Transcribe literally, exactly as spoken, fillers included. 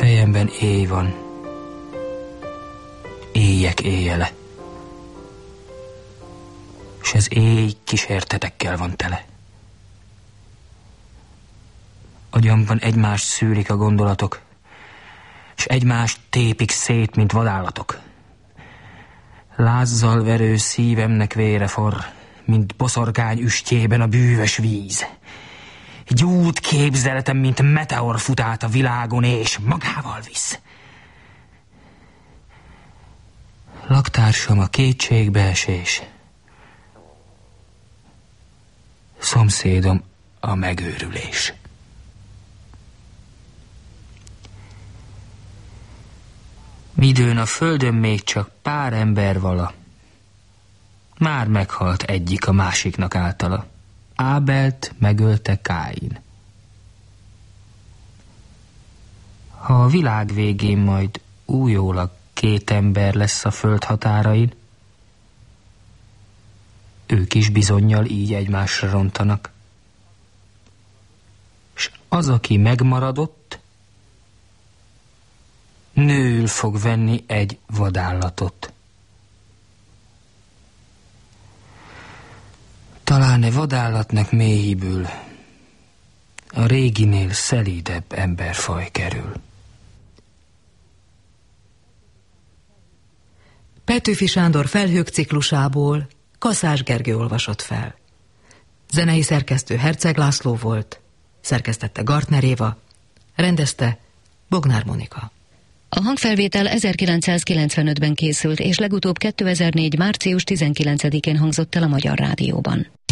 Fejemben éj van, éjek éjjele, s az éj kísértetekkel van tele. Agyamban egymást szűrik a gondolatok, s egymást tépik szét, mint vadállatok. Lázzal verő szívemnek vére forr, mint boszorkány üstjében a bűvös víz. Egy út képzeletem, mint meteor fut át a világon, és magával visz. Laktársam a kétségbeesés, szomszédom a megőrülés. Midőn a földön még csak pár ember vala, már meghalt egyik a másiknak általa. Ábelt megölte Káin. Ha a világ végén majd újólag két ember lesz a föld határain, ők is bizonnyal így egymásra rontanak. S az, aki megmaradott, nőül fog venni egy vadállatot. Talán e vadállatnak mélyiből a réginél szelídebb emberfaj kerül. Petőfi Sándor Felhők ciklusából Kaszás Gergő olvasott fel. Zenei szerkesztő Herceg László volt, szerkesztette Gartner Éva, rendezte Bognár Monika. A hangfelvétel ezerkilencszázkilencvenötben készült, és legutóbb kétezer-négy. március tizenkilencedikén hangzott el a Magyar Rádióban.